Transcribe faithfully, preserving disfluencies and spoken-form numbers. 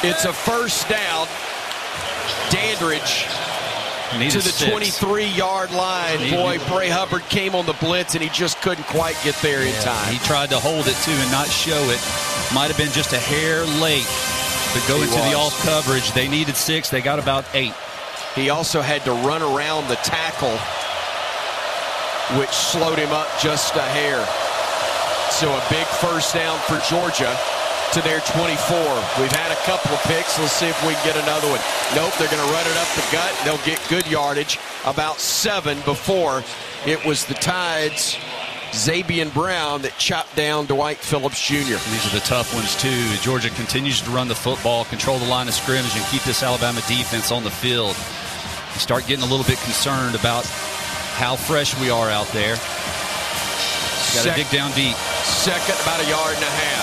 It's a first down. Dandridge Needed to the six. twenty-three-yard line. Needed- Boy, Bray Hubbard came on the blitz, and he just couldn't quite get there in Yeah, time. He tried to hold it, too, and not show it. Might have been just a hair late to go He into was. the off coverage. They needed six. They got about eight. He also had to run around the tackle, which slowed him up just a hair. So a big first down for Georgia to their twenty-four. We've had a couple of picks. Let's see if we can get another one. Nope, they're going to run it up the gut. They'll get good yardage. About seven before it was the Tide's Zabian Brown that chopped down Dwight Phillips Junior These are the tough ones, too. Georgia continues to run the football, control the line of scrimmage, and keep this Alabama defense on the field. You start getting a little bit concerned about how fresh we are out there. Got to dig down deep. Second, about a yard and a half.